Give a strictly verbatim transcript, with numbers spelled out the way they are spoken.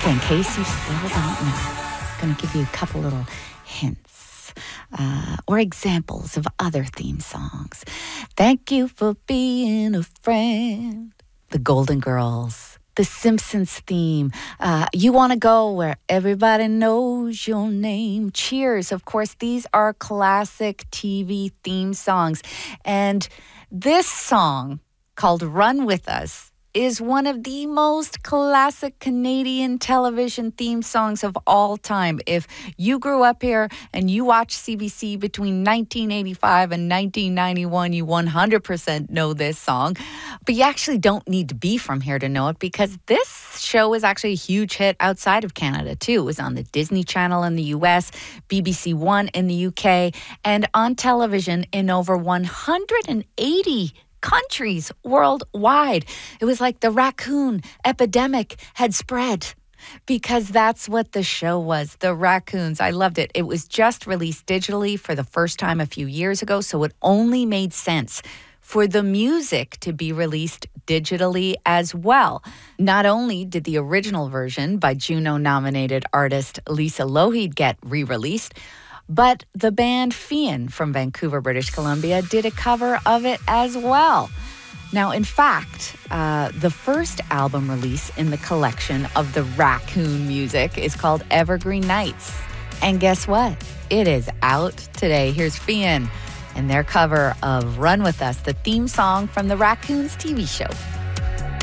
Okay, in case you still don't know, I'm going to give you a couple little hints uh, or examples of other theme songs. Thank you for being a friend. The Golden Girls. The Simpsons theme. Uh, you Want to Go Where Everybody Knows Your Name. Cheers. Of course, these are classic T V theme songs. And this song, called Run With Us, is one of the most classic Canadian television theme songs of all time. If you grew up here and you watched C B C between nineteen eighty-five and nineteen ninety-one, you one hundred percent know this song. But you actually don't need to be from here to know it, because this show was actually a huge hit outside of Canada, too. It was on the Disney Channel in the U S, B B C One in the U K, and on television in over one hundred eighty countries worldwide. It was like the raccoon epidemic had spread, because that's what the show was, the raccoons. I loved it. It was just released digitally for the first time a few years ago, so it only made sense for the music to be released digitally as well. Not only did the original version by Juno-nominated artist Lisa Lougheed get re-released, but the band Fian from Vancouver, British Columbia, did a cover of it as well. Now, in fact, uh, the first album release in the collection of the raccoon music is called Evergreen Nights. And guess what? It is out today. Here's Fian and their cover of Run With Us, the theme song from the Raccoons T V show.